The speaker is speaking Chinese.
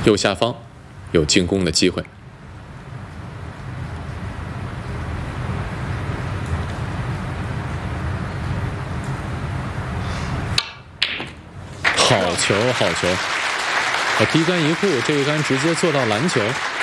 右下方有进攻的机会。好球，好球！低杆一护，这一杆直接做到篮球。